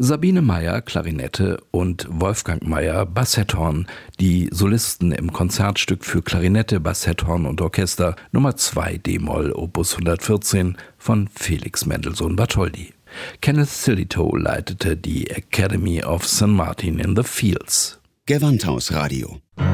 Sabine Meyer, Klarinette und Wolfgang Meyer, Bassetthorn, die Solisten im Konzertstück für Klarinette, Bassetthorn und Orchester Nummer 2 d-Moll Opus 114 von Felix Mendelssohn Bartholdy. Kenneth Sillitoe leitete die Academy of St. Martin in the Fields. Gewandhausradio.